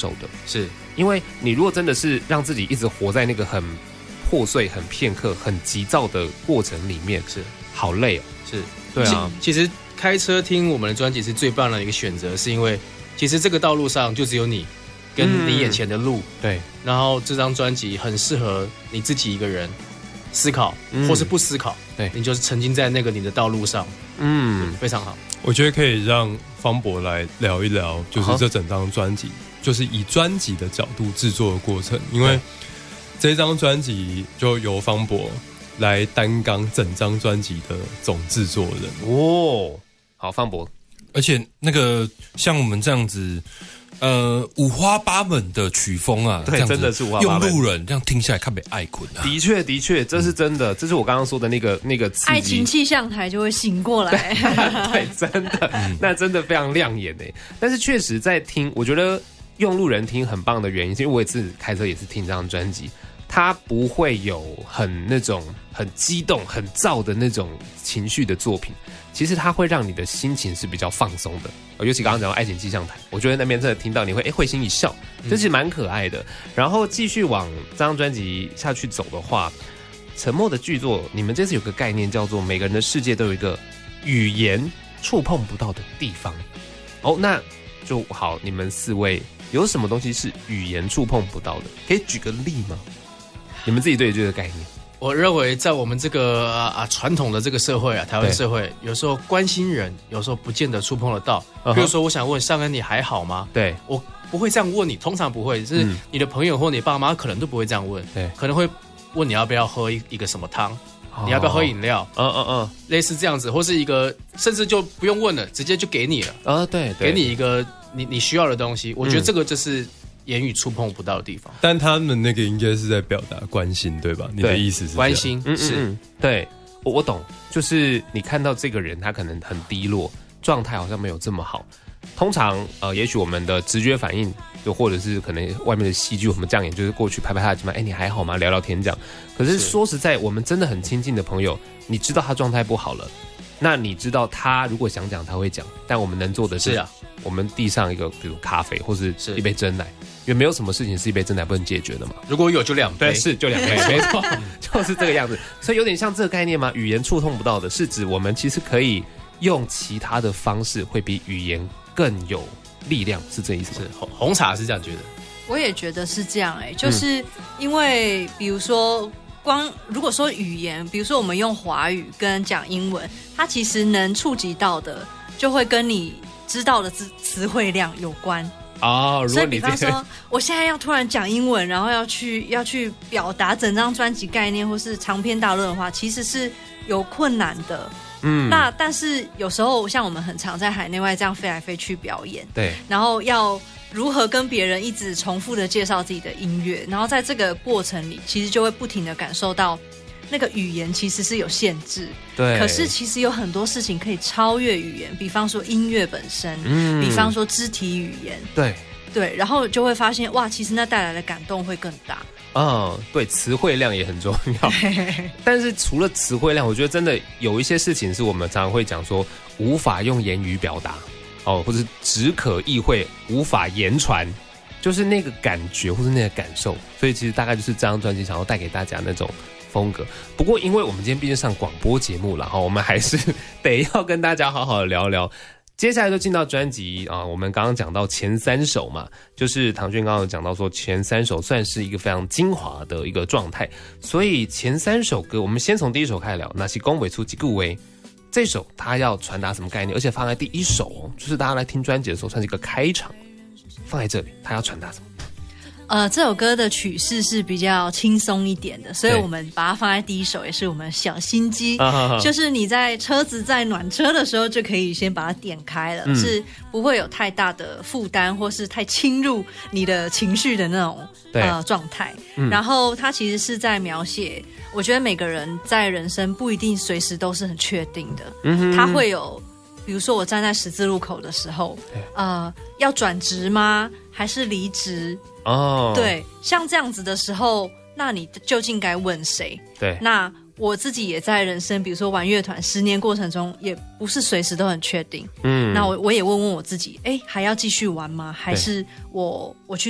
受的。 是因为你如果真的是让自己一直活在那个很破碎、很片刻、很急躁的过程里面， 是好累哦。 是， 对啊， 其实开车听我们的专辑是最棒的一个选择，是因为其实这个道路上就只有你跟你眼前的路， 对， 然后这张专辑很适合你自己一个人思考，或是不思考， 对， 你就是沉浸在那个你的道路上，非常好。 我觉得可以让方博来聊一聊，就是这整张专辑，就是以专辑的角度制作的过程，因为这张专辑就由方博来担纲整张专辑的总制作人哦。好，方博， 而且那个像我们这样子。五花八门的曲风啊， 对，真的是五花八门。 用路人这样听下来，看被爱困啊。 的确，的确，这是真的，这是我刚刚说的那个刺激。 爱情气象台就会醒过来。 对，真的，那真的非常亮眼诶。但是确实在听，我觉得用路人听很棒的原因，是因为我也是开车也是听这张专辑，它不会有很那种很激动、很燥的那种情绪的作品。其实它会让你的心情是比较放松的，尤其刚刚讲到爱情气象台，我觉得那边真的听到你会会心一笑，这是蛮可爱的。然后继续往这张专辑下去走的话，沉默的剧作，你们这次有个概念叫做每个人的世界都有一个语言触碰不到的地方。哦，那就好，你们四位有什么东西是语言触碰不到的？可以举个例吗？你们自己对这个概念？ 我认为在我们这个传统的这个社会啊，台湾社会，有时候关心人，有时候不见得触碰得到。比如说，我想问尚恩，你还好吗？ 对，我不会这样问你，通常不会，是你的朋友或你爸妈可能都不会这样问，对，可能会问你要不要喝一个什么汤，你要不要喝饮料，类似这样子，或是一个甚至就不用问了，直接就给你了， 对， 给你一个你需要的东西。我觉得这个就是言语触碰不到的地方， 但他们那个应该是在表达关心，对吧？你的意思是关心，是， 对，我懂，就是你看到这个人他可能很低落，状态好像没有这么好，通常也许我们的直觉反应，就或者是可能外面的戏剧，我们这样也就是过去拍拍他的肩膀，你还好吗？聊聊天这样。可是说实在，我们真的很亲近的朋友，你知道他状态不好了，那你知道他如果想讲他会讲，但我们能做的是我们递上一个比如咖啡或是一杯珍奶，因为没有什么事情是一杯珍奶不能解决的嘛。 如果有就2杯， 对，是就2杯，没错，就是这个样子。所以有点像这个概念吗？语言触碰不到的，是指我们其实可以用其他的方式，会比语言更有力量，是这意思吗？ 是红茶是这样觉得， 我也觉得是这样就是因为比如说。如果说语言，比如说我们用华语跟讲英文，它其实能触及到的，就会跟你知道的词汇量有关所以比方说，我现在要突然讲英文，然后要去表达整张专辑概念或是长篇大论的话，其实是有困难的。那但是有时候像我们很常在海内外这样飞来飞去表演， 对， 然后要如何跟别人一直重复的介绍自己的音乐，然后在这个过程里，其实就会不停的感受到那个语言其实是有限制， 对。 可是其实有很多事情可以超越语言，比方说音乐本身，比方说肢体语言，对，然后就会发现哇，其实那带来的感动会更大。 对，词汇量也很重要。但是除了词汇量，我觉得真的有一些事情是我们常常会讲说无法用言语表达或者只可意会无法言传，就是那个感觉或是那个感受。所以其实大概就是这张专辑想要带给大家那种风格。不过因为我们今天毕竟上广播节目了，我们还是得要跟大家好好的聊聊。接下来就进到专辑我们刚刚讲到前3首嘛，就是唐骏刚刚有讲到说前3首算是一个非常精华的一个状态，所以前3首歌我们先从第一首开始聊，那是讲不出一句话。这首它要传达什么概念，而且放在第1首就是大家来听专辑的时候算是一个开场，放在这里它要传达什么？ 这首歌的曲式是比较轻松一点的，所以我们把它放在第1首，也是我们小心机，就是你在车子在暖车的时候就可以先把它点开了，是不会有太大的负担或是太侵入你的情绪的那种状态。然后它其实是在描写，我觉得每个人在人生不一定随时都是很确定的，它会有。比如说我站在十字路口的时候，要转职吗？还是离职？对，像这样子的时候，那你究竟该问谁？ 对， 那我自己也在人生，比如说玩乐团10年过程中，也不是随时都很确定。那我也问我自己，还要继续玩吗？还是我去